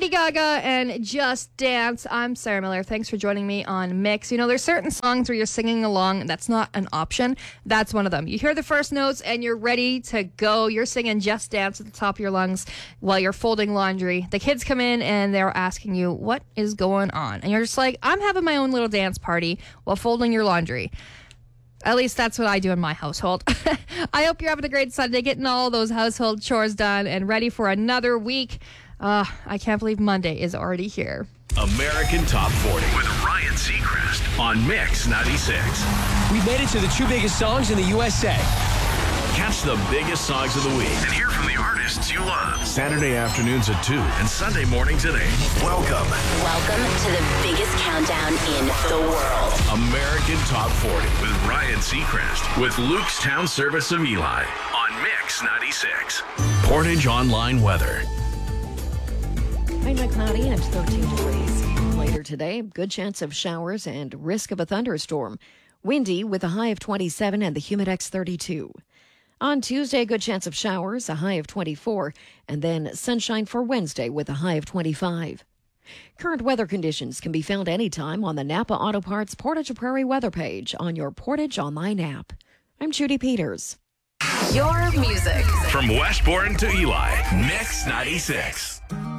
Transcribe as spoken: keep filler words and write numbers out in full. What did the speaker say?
Lady Gaga and Just Dance. I'm Sarah Miller. Thanks for joining me on Mix. You know, there's certain songs where you're singing along. That's not an option. That's one of them. You hear the first notes and you're ready to go. You're singing Just Dance at the top of your lungs while you're folding laundry. The kids come in and they're asking you, what is going on? And you're just like, I'm having my own little dance party while folding your laundry. At least that's what I do in my household. I hope you're having a great Sunday, getting all those household chores done and ready for another week. Uh, I can't believe Monday is already here. American Top forty with Ryan Seacrest on Mix ninety-six. We've made it to the two biggest songs in the U S A. Catch the biggest songs of the week and hear from the artists you love. Saturday afternoons at two and Sunday mornings at eight. Welcome. Welcome to the biggest countdown in the world. American Top forty with Ryan Seacrest with Luke's Town Service of Eli on Mix ninety-six. Portage Online weather. Mainly cloudy and thirteen degrees. Later today, good chance of showers and risk of a thunderstorm. Windy with a high of twenty-seven and the Humidex thirty-two. On Tuesday, good chance of showers, a high of twenty-four, and then sunshine for Wednesday with a high of twenty-five. Current weather conditions can be found anytime on the Napa Auto Parts Portage Prairie weather page on your Portage Online app. I'm Judy Peters. Your music. From Westbourne to Eli, Mix ninety-six.